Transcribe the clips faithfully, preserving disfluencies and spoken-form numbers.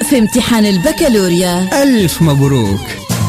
في امتحان البكالوريا. ألف مبروك.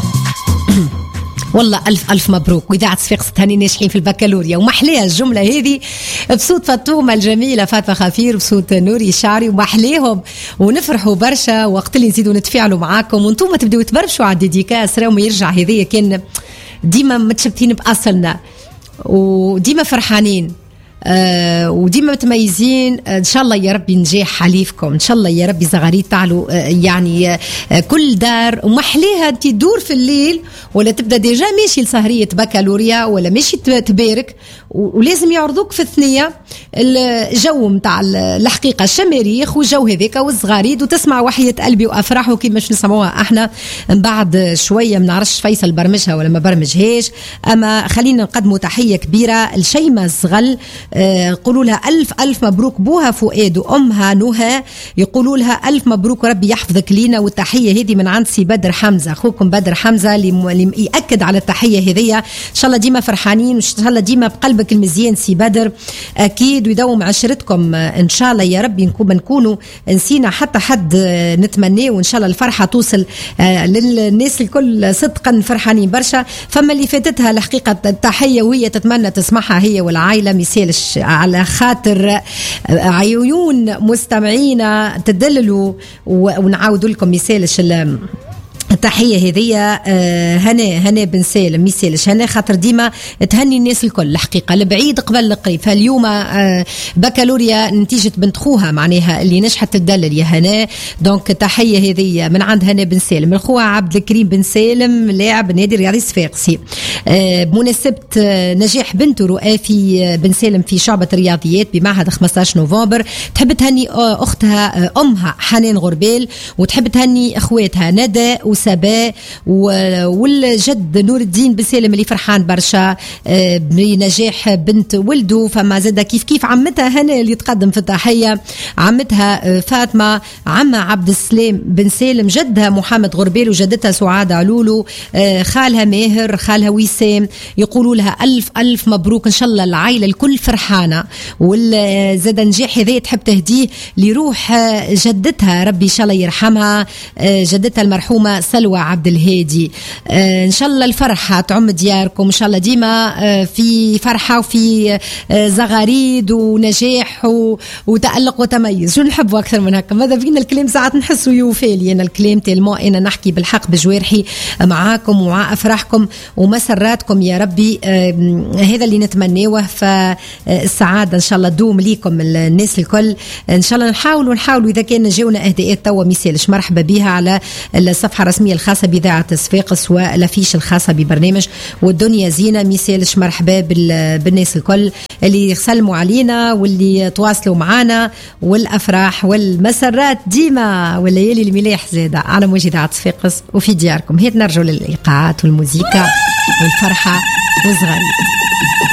والله ألف ألف مبروك. وإذاعة صفاقس تهني ناجحين في البكالوريا. ومحليها الجملة هذه بصوت فاطمة الجميلة فاطمة خفير بصوت نوري شعري ومحليهم، ونفرحوا برشا وقت اللي نزيدوا نتفاعلوا معاكم وانتم تبدأوا تبرشوا على الديديكاس. راهم يرجع هذية كان ديما متشبتين بأصلنا وديما فرحانين آه وديما متميزين. آه ان شاء الله يا ربي نجاح حليفكم، ان شاء الله يا ربي زغاريد تعلوا آه يعني آه كل دار ومحليها انت تدور في الليل ولا تبدا ديجا ماشي لسهريه بكالوريا ولا ماشي تبارك، ولازم يعرضوك في الثنيه الجو نتاع الحقيقه الشماريخ والجو هذاك والزغاريد، وتسمع وحيه قلبي وافراحه كيما باش نسمعوها احنا من بعد شويه. ما نعرفش فيصل برمجها ولا ما برمجهاش، اما خلينا نقدموا تحيه كبيره لشيماء الزغل. يقولوا لها ألف ألف مبروك بوها فؤاد وأمها نهى، يقولوا لها ألف مبروك وربي يحفظك لينا. والتحية هذه من عند سي بدر حمزة، أخوكم بدر حمزة اللي يأكد على التحية هذية. إن شاء الله ديما فرحانين وإن شاء الله ديما بقلبك المزيان سي بدر أكيد، ويدوم عشرتكم إن شاء الله يا ربي. نكون نكونوا نسينا حتى حد نتمناه، وإن شاء الله الفرحة توصل للناس الكل صدقا فرحانين برشا. فما اللي فاتتها الحقيقة التحية وهي تتمنى تسمعها هي والعائلة مثال على خاطر عيون مستمعينا تدللوا، ونعاود لكم مثالش التحية هذية. هنا هنا بن سالم مثالش هنا خاطر ديما تهني الناس الكل الحقيقة البعيد قبل القريب. فاليوم بكالوريا نتيجة بنت خوها معناها اللي نجحت تدلل يا هنا، دونك تحية هذية من عند هنا بن سالم. الخوة عبد الكريم بن سالم لاعب نادي الرياضي صفاقسي بمناسبة نجاح بنته رؤافي بن سالم في شعبة الرياضيات بمعهد خمسطاش نوفمبر. تحب تهني أختها أمها حنان غربال، وتحب تهني أخواتها ندى وسباء والجد نور الدين بن سالم اللي فرحان برشا بنجاح بنت ولده. فما زاد كيف كيف عمتها هنا اللي تقدم في التحية، عمتها فاطمة، عمها عبد السلام بن سالم، جدها محمد غربال وجدتها سعاد علولو، خالها ماهر، خالها وسام. يقولوا لها ألف ألف مبروك، إن شاء الله العائلة الكل فرحانة. والزاد نجاح هذا تحب تهديه لروح جدتها ربي إن شاء الله يرحمها، جدتها المرحومة سلوى عبد الهادي. آه إن شاء الله الفرحة تعم دياركم، إن شاء الله ديما آه في فرحة وفي آه زغاريد ونجاح وتألق وتميز. شو نحبوا أكثر من هكا؟ ماذا بينا الكلام ساعات نحسوا يوفالي أنا الكلام تلمو أنا نحكي بالحق بجوارحي معاكم ومع أفراحكم ومسراتكم يا ربي. آه هذا اللي نتمناه، فالسعادة إن شاء الله دوم ليكم الناس الكل. إن شاء الله نحاولوا نحاولوا إذا كان جاونا أهداءات توا مثالش مرحبا بها على الصفحة الرسمية الخاصة بإذاعة صفاقس والافيش الخاصة ببرنامج والدنيا زينة. مثالش مرحبا بالناس الكل اللي يسلموا علينا واللي تواصلوا معنا، والأفراح والمسرات ديما والليالي الملاح زادة على موجة إذاعة صفاقس وفي دياركم. هيت نرجو للإيقاعات والموسيقى والفرحة والزغاريد.